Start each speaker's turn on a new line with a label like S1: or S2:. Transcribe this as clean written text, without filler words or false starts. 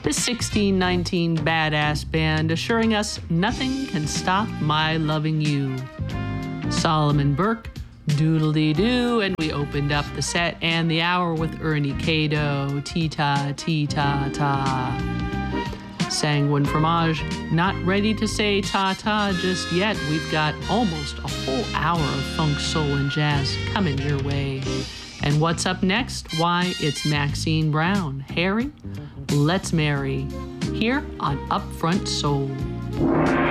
S1: The 1619 Badass Band assuring us nothing can stop my loving you. Solomon Burke, Doodle-dee-doo, and we opened up the set and the hour with Ernie Cato, Tita, Tita, Ta. Sanguine Fromage, not ready to say ta-ta just yet. We've got almost a whole hour of funk, soul, and jazz coming your way. And what's up next? Why, it's Maxine Brown. Harry, let's marry. Here on Upfront Soul.